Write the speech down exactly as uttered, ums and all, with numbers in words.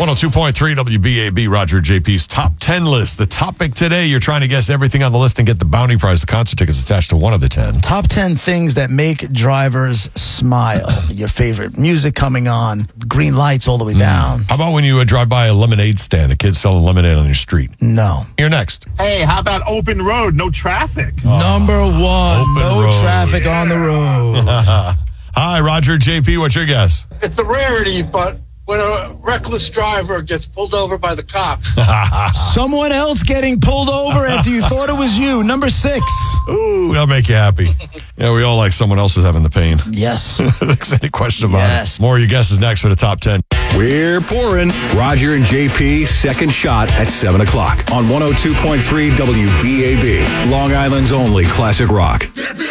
one oh two point three W B A B, Roger J P's top ten list. The topic today, you're trying to guess everything on the list and get the bounty prize, the concert tickets attached to one of the ten. Top ten things that make drivers smile. Your favorite music coming on, green lights all the way down. How about when you uh, drive by a lemonade stand, a kid selling lemonade on your street? No. You're next. Hey, how about open road, no traffic? Number one, Open no road. traffic on the road. Hi, Roger J P. What's your guess? It's a rarity, but when a reckless driver gets pulled over by the cops. Someone else getting pulled over after you thought it was you. Number six. Ooh, that'll make you happy. Yeah, we all like someone else is having the pain. Yes. There's any question about Yes. it. More of your guesses next for the top ten. We're pouring. Roger and J P, second shot at seven o'clock on one oh two point three W B A B, Long Island's only classic rock.